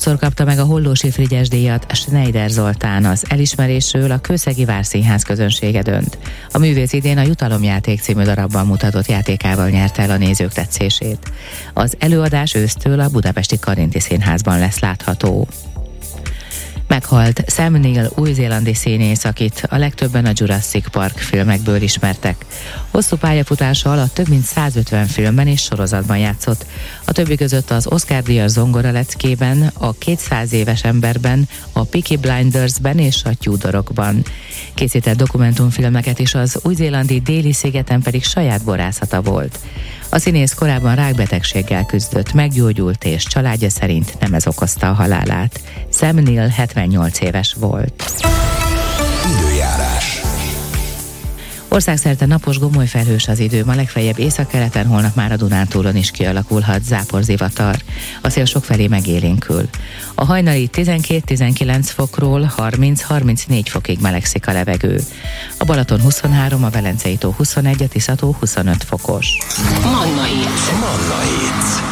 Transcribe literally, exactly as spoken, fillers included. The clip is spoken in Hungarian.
Másodszor kapta meg a Hollósy Frigyes díjat Schneider Zoltán, az elismerésről a Kőszegi Várszínház közönsége dönt. A művész idén a Jutalomjáték című darabban mutatott játékával nyerte el a nézők tetszését. Az előadás ősztől a budapesti Karinti Színházban lesz látható. Meghalt Sam Neill, új-zélandi színész, akit a legtöbben a Jurassic Park filmekből ismertek. Hosszú pályafutása alatt több mint százötven filmben és sorozatban játszott. A többi között az Oscar-díjas Zongoraleckében, a kétszáz éves emberben, a Peaky Blindersben és a Tudorokban. Készített dokumentumfilmeket is, az új-zélandi déli szigeten pedig saját borászata volt. A színész korábban rákbetegséggel küzdött, meggyógyult, és családja szerint nem ez okozta a halálát. Sam Neill hetvennyolc éves volt. Időjárás. Országszerte napos, gomoly felhős az idő, ma legfeljebb északkeleten, holnap már a Dunántúlon is kialakulhat záporzivatar. A szél sokfelé megélénkül. A hajnali tizenkét-tizenkilenc fokról harminc-harmincnégy fokig melegszik a levegő. A Balaton huszonhárom, a Velencei tó huszonegy, a Tisza tó huszonöt fokos. Manna Hits. Manna Hits.